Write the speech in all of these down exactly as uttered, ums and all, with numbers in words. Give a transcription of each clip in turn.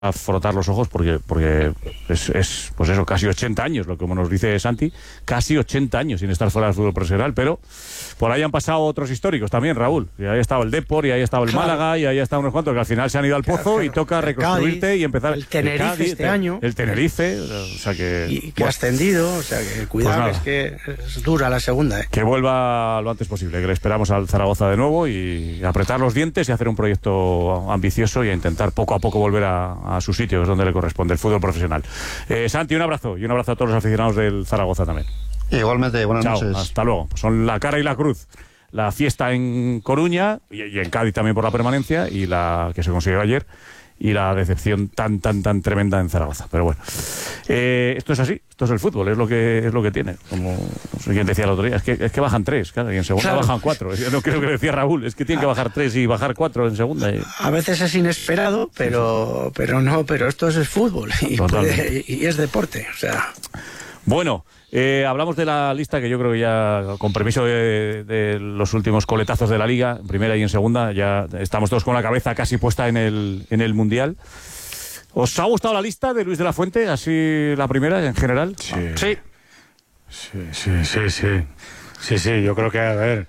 a frotar los ojos porque porque es, es pues eso, casi ochenta años, lo que como nos dice Santi, casi ochenta años sin estar fuera del fútbol profesional, pero por ahí han pasado otros históricos también, Raúl, y ahí ha estado el Depor, y ahí ha estado el claro. Málaga, y ahí ha estado unos cuantos que al final se han ido al pozo claro, y toca reconstruirte Cádiz, y empezar. El Tenerife el Cádiz, este el, año. El Tenerife, o sea que... Y que bueno, ha ascendido, o sea que cuidado, pues es que es dura la segunda. ¿eh? Que vuelva lo antes posible, que le esperamos al Zaragoza de nuevo y apretar los dientes y hacer un proyecto ambicioso y a intentar poco a poco volver a, a su sitio, que es donde le corresponde, el fútbol profesional. Eh, Santi, un abrazo y un abrazo a todos los aficionados del Zaragoza también. Igualmente, buenas Chao, noches. Hasta luego. Son la cara y la cruz. La fiesta en Coruña y, y en Cádiz también por la permanencia y la que se consiguió ayer y la decepción tan tan tan tremenda en Zaragoza. Pero bueno, eh, esto es así, esto es el fútbol, es lo que es lo que tiene. Como no sé quién decía el otro día, es que es que bajan tres, claro, y en segunda claro. bajan cuatro. Yo no creo que decía Raúl, es que tienen que bajar tres y bajar cuatro en segunda. Y... A veces es inesperado, pero sí, sí. pero no, pero esto es el fútbol y, puede, y es deporte, o sea. Bueno. Eh, hablamos de la lista que yo creo que ya, con permiso de, de los últimos coletazos de la Liga, en primera y en segunda, ya estamos todos con la cabeza casi puesta en el, en el Mundial. ¿Os ha gustado la lista de Luis de la Fuente, así la primera en general? Sí. Sí, sí, sí, sí. Sí, sí, sí yo creo que, a ver,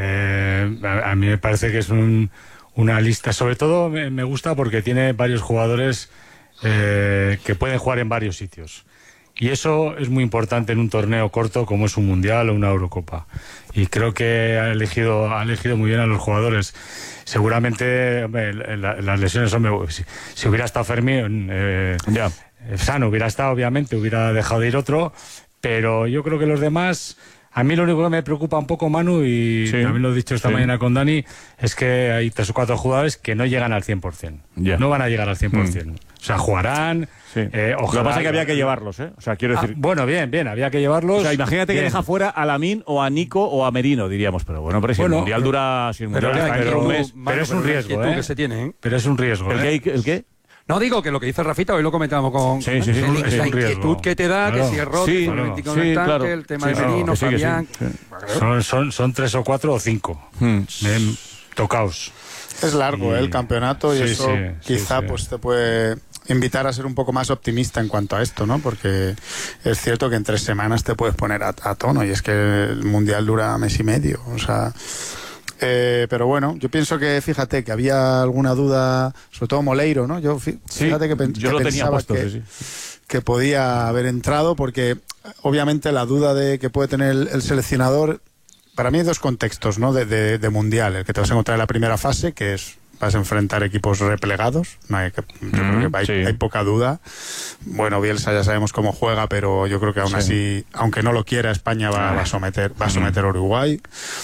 eh, a, a mí me parece que es un, una lista, sobre todo me, me gusta porque tiene varios jugadores eh, que pueden jugar en varios sitios. Y eso es muy importante en un torneo corto como es un Mundial o una Eurocopa. Y creo que ha elegido, ha elegido muy bien a los jugadores. Seguramente, hombre, la, las lesiones, hombre, si, si hubiera estado Fermín, eh, ya. Sano hubiera estado, obviamente, hubiera dejado de ir otro. Pero yo creo que los demás... A mí lo único que me preocupa un poco, Manu, y sí, también lo he dicho esta sí. mañana con Dani, es que hay tres o cuatro jugadores que no llegan al cien por cien. Yeah. No van a llegar al cien por cien. Mm. O sea, jugarán... Sí. Eh, ojalá, lo que pasa es que había que llevarlos, ¿eh? O sea, quiero decir... Ah, bueno, bien, bien, había que llevarlos... O sea, imagínate bien. que deja fuera a Lamine o a Nico o a Merino, diríamos. Pero bueno, pero si bueno, el Mundial pero, dura... Si el mundial pero, está pero, un mes, pero, pero es un riesgo, ¿eh? Que se tiene, ¿eh? Pero es un riesgo, ¿El ¿eh? qué? ¿El qué? No, digo que lo que dice Rafita, hoy lo comentamos con... Sí, sí, sí. El, es la un inquietud riesgo. que te da, claro. que si es Rodri, sí, el claro. Atlético sí, del Tanque, claro. el tema sí, de Merino, sí, Fabián... Sí, sí. Son, son, son tres o cuatro o cinco. Hmm. Bien tocaos. Es largo, y... ¿eh? El campeonato y sí, eso sí, quizá sí, sí. pues te puede... invitar a ser un poco más optimista en cuanto a esto, ¿no? Porque es cierto que en tres semanas te puedes poner a, a tono y es que el Mundial dura mes y medio, o sea... Eh, pero bueno, yo pienso que, fíjate, que había alguna duda, sobre todo Moleiro, ¿no? Yo, fíjate sí, que, pen, yo que lo pensaba tenía puesto, que, sí, sí. que podía haber entrado, porque obviamente la duda de que puede tener el, el seleccionador, para mí hay dos contextos, ¿no? De, de, de Mundial, el que te vas a encontrar en la primera fase, que es vas a enfrentar equipos replegados, no hay que, yo mm, creo que hay, sí. hay poca duda. Bueno, Bielsa ya sabemos cómo juega, pero yo creo que aún sí. así, aunque no lo quiera, España va, va a someter, va a someter a Uruguay.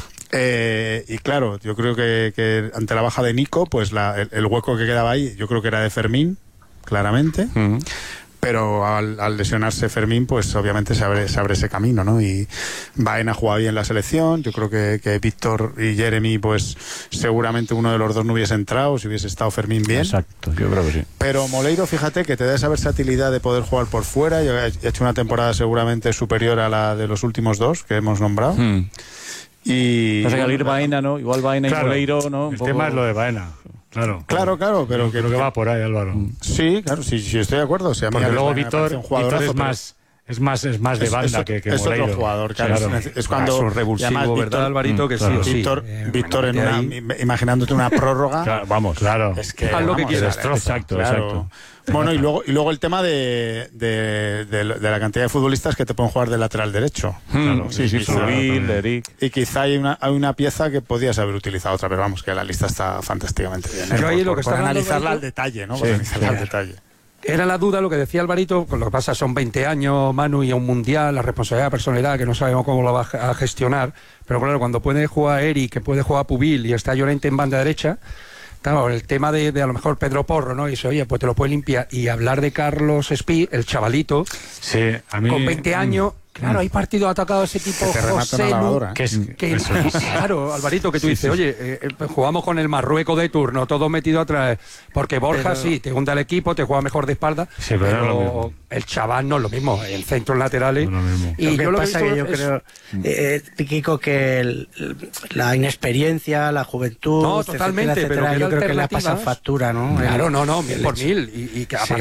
Eh, y claro, yo creo que, que ante la baja de Nico, pues la, el, el hueco que quedaba ahí, yo creo que era de Fermín, claramente. Uh-huh. Pero al, al lesionarse Fermín, pues obviamente se abre, se abre ese camino, ¿no? Y Baena juega bien la selección. Yo creo que, que Víctor y Jeremy, pues seguramente uno de los dos no hubiese entrado si hubiese estado Fermín bien. Exacto, yo creo que sí. Pero Moleiro, fíjate que te da esa versatilidad de poder jugar por fuera. Yo he hecho una temporada seguramente superior a la de los últimos dos que hemos nombrado. Hmm. Y... Pasa que al ir Baena, ¿no? Igual Baena claro, y Moleiro, ¿no? Un el poco... tema es lo de Baena. Claro, claro, claro, pero creo que, que va por ahí, Álvaro. Sí, claro, sí, sí estoy de acuerdo. O sea, porque luego Víctor, Víctor es más, es más, es más de banda es, que, que es Moleiro. Es otro jugador, claro. claro. Es, es cuando es un revulsivo, ¿verdad, Víctor, Alvarito? Que claro. sí, Víctor, sí. Víctor en una, imaginándote una prórroga. Claro, vamos, claro. Es que haz lo que quieras. Exacto, claro. exacto. Bueno, y luego, y luego el tema de, de, de, de la cantidad de futbolistas que te pueden jugar de lateral derecho. Hmm, claro, sí, sí, Subil, Eric. Y quizá hay una, hay una pieza que podías haber utilizado otra, pero vamos, que la lista está fantásticamente bien. ¿eh? Yo ahí por, lo que por, está por analizarla al detalle, ¿no? Sí, por analizarla sí. al detalle. Era la duda, lo que decía Alvarito, con lo que pasa son veinte años, Manu, y a un mundial, la responsabilidad, la personalidad, que no sabemos cómo lo va a gestionar, pero claro, cuando puede jugar Eric, que puede jugar Pubil y está Llorente en banda derecha, claro, el tema de, de a lo mejor Pedro Porro, ¿no? Y dice, oye, pues te lo puede limpiar, y hablar de Carlos Espí, el chavalito, sí, a mí, con veinte años, Claro, hay partidos atacados de ese tipo, Que te remata José una Lu, lavadora. Que es- que- eso es. claro, Alvarito, que tú Sí, dices, sí. oye, eh, eh, jugamos con el Marruecos de turno, todo metido atrás, porque Borja Pero- sí, te hunde el equipo, te juega mejor de espalda, Sí, pero no es lo mismo. el chaval no es lo mismo, el centro, laterales. No es lo mismo. Y lo que yo lo pasa he que visto yo es- creo, eh, eh, Kiko, que el- la inexperiencia, la juventud, No, etcétera, totalmente, etcétera, pero que yo era creo que le ha alternativa. pasado factura, ¿no? Claro, El- no, no, mil el por hecho. mil. Y, y que Sí. aparte